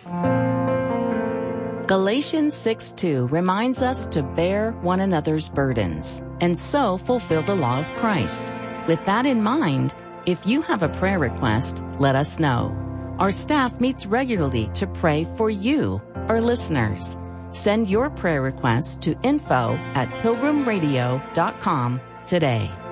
Galatians 6:2 reminds us to bear one another's burdens and so fulfill the law of Christ. With that in mind, if you have a prayer request, let us know. Our staff meets regularly to pray for you, our listeners. Send your prayer request to info@pilgrimradio.com today.